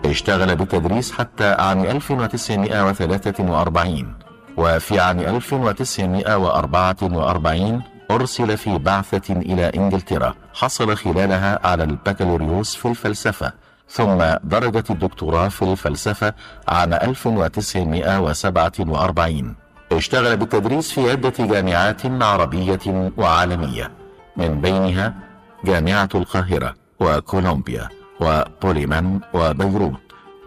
اشتغل بالتدريس حتى عام 1943، وفي عام 1944 أرسل في بعثة إلى إنجلترا حصل خلالها على البكالوريوس في الفلسفة، ثم درجة الدكتوراه في الفلسفة عام 1947. اشتغل بالتدريس في عدة جامعات عربية وعالمية، من بينها جامعة القاهرة وكولومبيا وبوليمان وبيروت،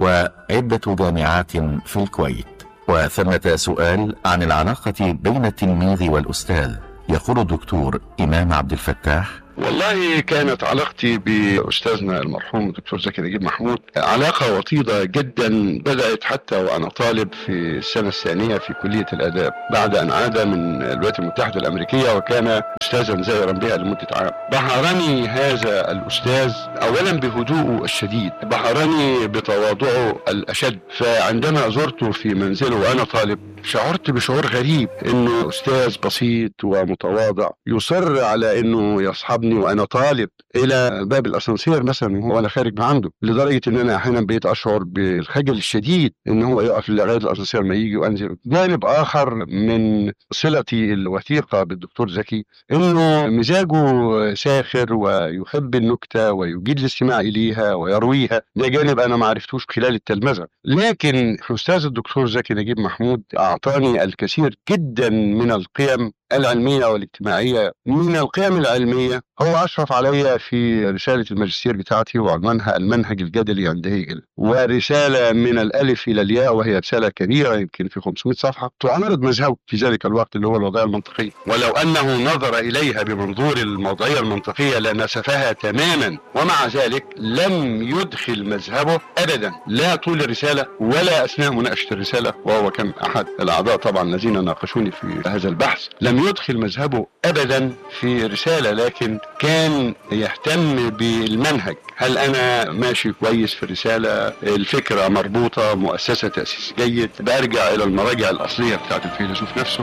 وعدة جامعات في الكويت. وثمة سؤال عن العلاقة بين التلميذ والأستاذ، يقول الدكتور إمام عبد الفتاح: والله كانت علاقتي بأستاذنا المرحوم الدكتور زكي نجيب محمود علاقة وطيدة جدا، بدأت حتى وأنا طالب في السنة الثانية في كلية الآداب بعد أن عاد من الولايات المتحدة الأمريكية، وكان أستاذا زائرا بها لمدة عام. بهرني هذا الأستاذ أولا بهدوءه الشديد، بهرني بتواضعه الأشد. فعندما زرته في منزله وأنا طالب شعرت بشعور غريب، انه استاذ بسيط ومتواضع يصر على انه يصحبني وانا طالب الى باب الاسانسير مثلا وانا خارج من عنده، لدرجه ان انا احيانا بقيت اشعر بالخجل الشديد ان هو يقف لغايه الاسانسير ما يجي وانزل. جانب اخر من صلتي الوثيقه بالدكتور زكي انه مزاجه ساخر ويحب النكته ويجيد الاستماع اليها ويرويها. ده جانب انا ما عرفتوش خلال التلمذه، لكن استاذ الدكتور زكي نجيب محمود أعطاني الكثير جدا من القيم العلمية والاجتماعية. من القيم العلمية هو أشرف علي في رسالة الماجستير بتاعتي وعنوانها المنهج الجدلي عند هيجل، ورسالة من الألف إلى الياء، وهي رسالة كبيرة يمكن في 500 صفحة تعارض مذهبه في ذلك الوقت اللي هو الوضعية المنطقية، ولو أنه نظر إليها بمنظور الموضوعية المنطقية لنسفها تماما، ومع ذلك لم يدخل مذهبه أبدا، لا طول الرسالة ولا أثناء مناقشة الرسالة، وهو كان أحد الأعضاء طبعا الذين ناقشوني في هذا البحث. لم يدخل مذهبه أبدا في رسالة، لكن كان يهتم بالمنهج. هل أنا ماشي كويس في الرسالة؟ الفكرة مربوطة، مؤسسة تأسيس جيد، برجع إلى المراجع الأصلية بتاعت الفيلسوف نفسه.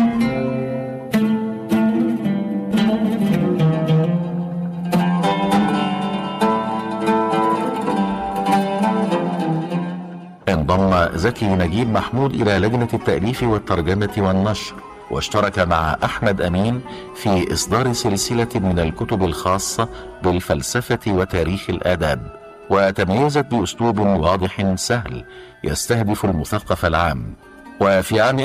انضم زكي نجيب محمود إلى لجنة التأليف والترجمة والنشر، واشترك مع أحمد أمين في إصدار سلسلة من الكتب الخاصة بالفلسفة وتاريخ الآداب، وتميزت بأسلوب واضح سهل يستهدف المثقف العام. وفي عام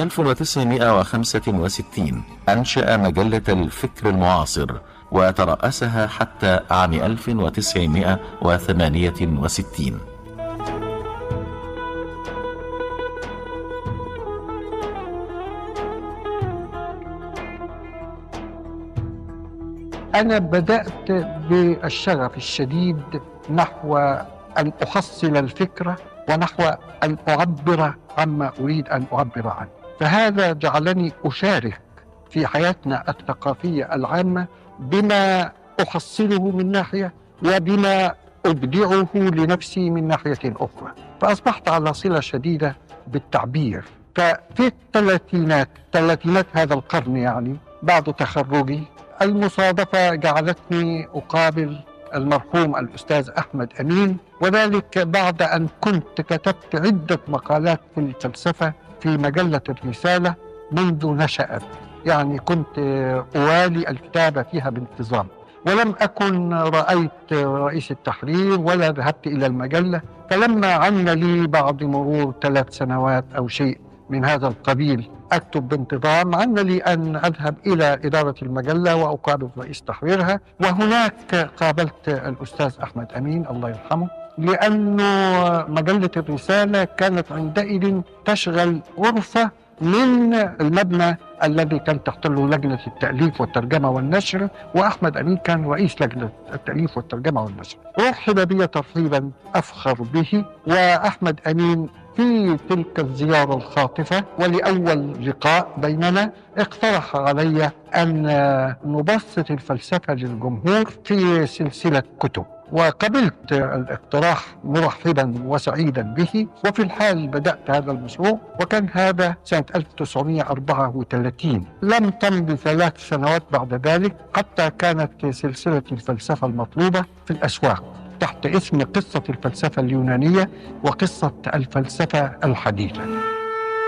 1965 أنشأ مجلة الفكر المعاصر، وترأسها حتى عام 1968. أنا بدأت بالشغف الشديد نحو أن أحصل الفكرة ونحو أن أعبر عما أريد أن أعبر عنه، فهذا جعلني أشارك في حياتنا الثقافية العامة بما أحصله من ناحية وبما أبدعه لنفسي من ناحية أخرى، فأصبحت على صلة شديدة بالتعبير. ففي الثلاثينات هذا القرن يعني بعد تخرجي المصادفة جعلتني أقابل المرحوم الأستاذ أحمد أمين، وذلك بعد أن كنت كتبت عدة مقالات في الفلسفة في مجلة الرسالة منذ نشأت، يعني كنت أوالي الكتابة فيها بانتظام، ولم أكن رأيت رئيس التحرير ولا ذهبت إلى المجلة. فلما عن لي بعد مرور 3 سنوات أو شيء من هذا القبيل أكتب بانتظام، عن لي أن أذهب إلى إدارة المجلة وأقابل رئيس تحريرها، وهناك قابلت الأستاذ أحمد أمين الله يرحمه، لأن مجلة الرسالة كانت عندئذ تشغل غرفة من المبنى الذي كان تحتله لجنة التأليف والترجمة والنشر، وأحمد أمين كان رئيس لجنة التأليف والترجمة والنشر. رحب بي ترحيبا أفخر به، وأحمد أمين في تلك الزيارة الخاطفة ولأول لقاء بيننا اقترح علي أن نبسط الفلسفة للجمهور في سلسلة كتب، وقبلت الاقتراح مرحبا وسعيدا به. وفي الحال بدأت هذا المشروع، وكان هذا سنة 1934. لم تمض 3 سنوات بعد ذلك حتى كانت سلسلة الفلسفة المطلوبة في الأسواق تحت اسم قصة الفلسفة اليونانية وقصة الفلسفة الحديثة.